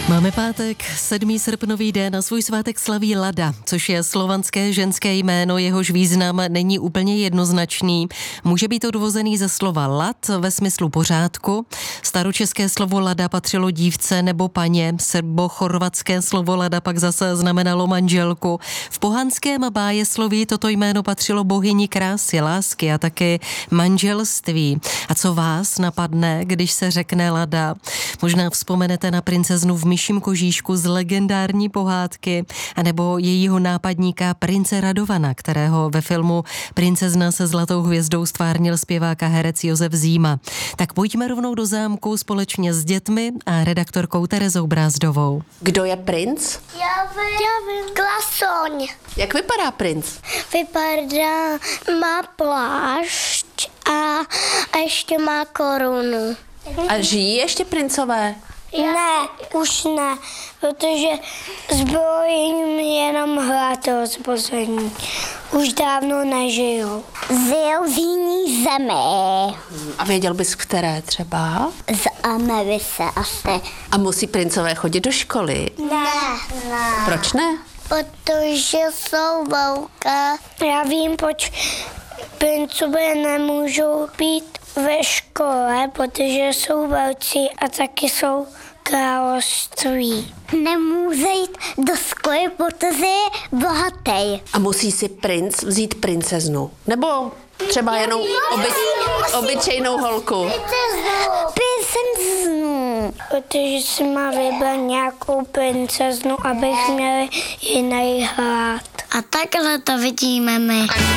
Máme pátek, 7. srpnový den a svůj svátek slaví Lada, což je slovanské ženské jméno, jehož význam není úplně jednoznačný. Může být odvozený ze slova lad ve smyslu pořádku. Staročeské slovo Lada patřilo dívce nebo paně, srbo-chorvatské slovo Lada pak zase znamenalo manželku. V pohanském bájesloví toto jméno patřilo bohyni krásy, lásky a taky manželství. A co vás napadne, když se řekne Lada? Možná vzpomenete na princeznu v myším kožíšku z legendární pohádky, anebo jejího nápadníka prince Radovana, kterého ve filmu Princezna se zlatou hvězdou stvárnil zpěvák a herec Josef Zíma. Tak pojďme rovnou do zámku společně s dětmi a redaktorkou Terezou Brázdovou. Kdo je princ? Já vím. Klasoň. Jak vypadá princ? Vypadá, má plášť a ještě má korunu. A žijí ještě princové? Ne, už ne, protože zbrojím jenom hlátel zbrojení. Už dávno nežijou. Žijou v jiný zemi. A věděl bys, které třeba? Z Americe asi. A musí princové chodit do školy? Ne. Proč ne? Protože jsou velké. Já vím, proč princové nemůžou být ve škole, protože jsou velcí a taky jsou království. Nemůže jít do školy, protože je bohatý. A musí si princ vzít princeznu? Nebo třeba jenom obyčejnou holku? Princeznu. Protože si má vybrat nějakou princeznu, abych měl jiný hlad. A takhle to vidíme my.